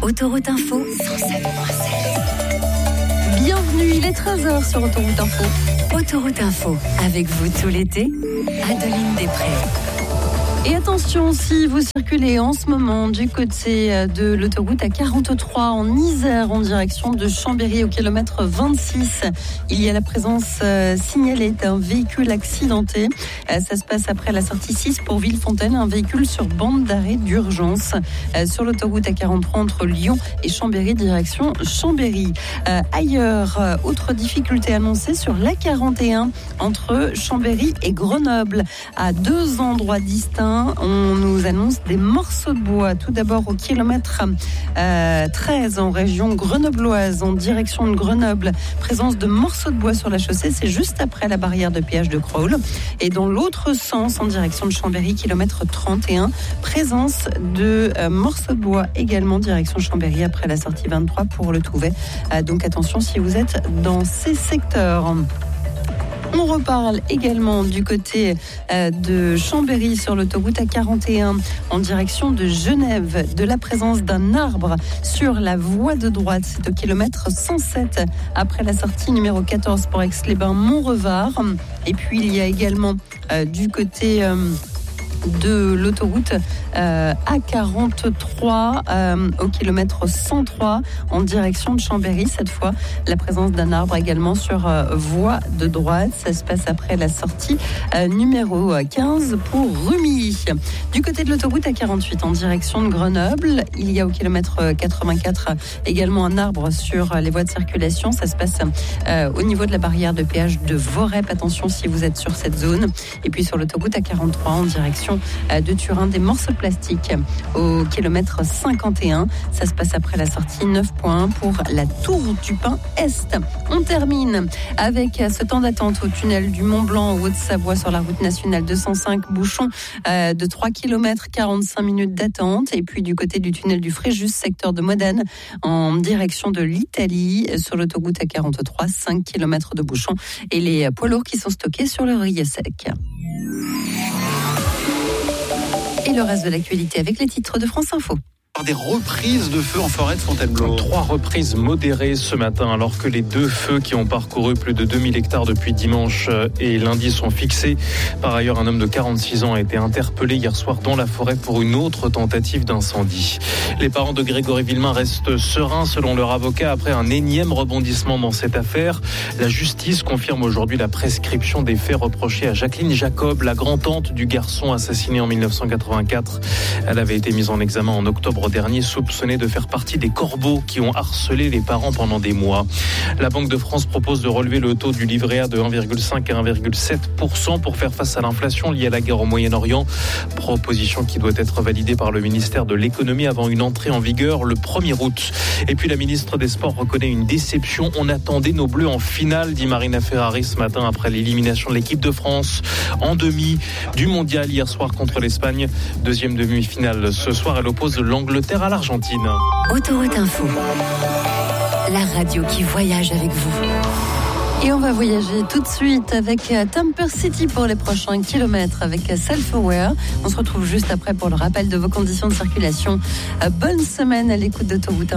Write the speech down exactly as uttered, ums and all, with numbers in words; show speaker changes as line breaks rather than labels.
Autoroute Info, cent sept point sept.
Bienvenue, il est treize heures sur Autoroute Info.
Autoroute Info, avec vous tout l'été, Adeline Després.
Et attention, si vous circulez en ce moment du côté de l'autoroute A quarante-trois en Isère en direction de Chambéry au kilomètre vingt-six, il y a la présence euh, signalée d'un véhicule accidenté. Euh, ça se passe après la sortie six pour Villefontaine, un véhicule sur bande d'arrêt d'urgence euh, sur l'autoroute A quarante-trois entre Lyon et Chambéry direction Chambéry. Euh, ailleurs, euh, autre difficulté annoncée sur l'A quarante et un entre Chambéry et Grenoble. À deux endroits distincts, on nous annonce des morceaux de bois. Tout d'abord au kilomètre euh, treize en région grenobloise, en direction de Grenoble. Présence de morceaux de bois sur la chaussée, c'est juste après la barrière de péage de Crolles. Et dans l'autre sens, en direction de Chambéry, kilomètre trente et un, présence de euh, morceaux de bois également direction Chambéry après la sortie vingt-trois pour le Touvet. Euh, donc attention si vous êtes dans ces secteurs. On reparle également du côté euh, de Chambéry sur l'autoroute A quarante et un en direction de Genève, de la présence d'un arbre sur la voie de droite. C'est au kilomètre cent sept après la sortie numéro quatorze pour Aix-les-Bains-Montrevard. Et puis il y a également euh, du côté... Euh, de l'autoroute euh, A quarante-trois euh, au kilomètre cent trois en direction de Chambéry. Cette fois, la présence d'un arbre également sur euh, voie de droite. Ça se passe après la sortie euh, numéro quinze pour Rumi. Du côté de l'autoroute A quarante-huit en direction de Grenoble, il y a au kilomètre quatre-vingt-quatre également un arbre sur les voies de circulation. Ça se passe euh, au niveau de la barrière de péage de Vorep. Attention si vous êtes sur cette zone. Et puis sur l'autoroute A quarante-trois en direction de Turin, des morceaux de plastique au kilomètre cinquante et un. Ça se passe après la sortie neuf point un pour la Tour du Pin Est. On termine avec ce temps d'attente au tunnel du Mont Blanc en Haute-Savoie sur la route nationale deux cent cinq, bouchon euh, de trois kilomètres, quarante-cinq minutes d'attente. Et puis du côté du tunnel du Fréjus, secteur de Modène, en direction de l'Italie, sur l'autoroute A quarante-trois, cinq kilomètres de bouchon et les poids lourds qui sont stockés sur le Riez sec. Et le reste de l'actualité avec les titres de France Info.
Des reprises de feux en forêt de Fontainebleau.
Trois reprises modérées ce matin, alors que les deux feux qui ont parcouru plus de deux mille hectares depuis dimanche et lundi sont fixés. Par ailleurs, un homme de quarante-six ans a été interpellé hier soir dans la forêt pour une autre tentative d'incendie. Les parents de Grégory Villemain restent sereins selon leur avocat après un énième rebondissement dans cette affaire. La justice confirme aujourd'hui la prescription des faits reprochés à Jacqueline Jacob, la grand-tante du garçon assassiné en dix-neuf cent quatre-vingt-quatre. Elle avait été mise en examen en octobre dernier, soupçonné de faire partie des corbeaux qui ont harcelé les parents pendant des mois. La Banque de France propose de relever le taux du livret A de un virgule cinq à un virgule sept pour cent pour faire face à l'inflation liée à la guerre au Moyen-Orient. Proposition qui doit être validée par le ministère de l'économie avant une entrée en vigueur le premier août. Et puis la ministre des Sports reconnaît une déception. On attendait nos Bleus en finale, dit Marina Ferrari ce matin après l'élimination de l'équipe de France en demi du mondial hier soir contre l'Espagne. Deuxième demi-finale ce soir, elle oppose l'Angleterre à l'Argentine.
Autoroute Info, la radio qui voyage avec vous.
Et on va voyager tout de suite avec Tamper City pour les prochains kilomètres avec Self-Aware. On se retrouve juste après pour le rappel de vos conditions de circulation. Bonne semaine à l'écoute d'Autoroute.